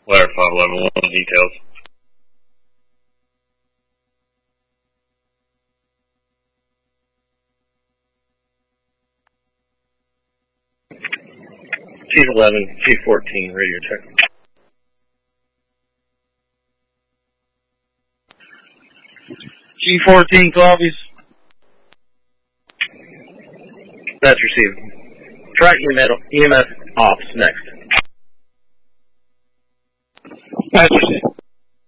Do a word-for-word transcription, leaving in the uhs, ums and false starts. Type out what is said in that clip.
Ladder five eleven one details. Chief eleven, Chief fourteen, radio check. Chief fourteen copies. That's received. Track E M S ops next. That's received.